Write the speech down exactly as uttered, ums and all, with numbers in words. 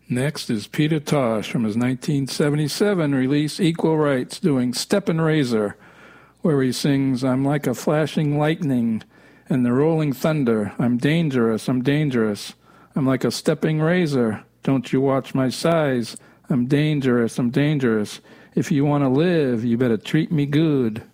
Next is Peter Tosh from his nineteen seventy-seven release Equal Rights doing Steppin' Razor, where he sings, I'm like a flashing lightning and the rolling thunder. I'm dangerous, I'm dangerous. I'm like a stepping razor. Don't you watch my size. I'm dangerous, I'm dangerous. If you want to live, you better treat me good.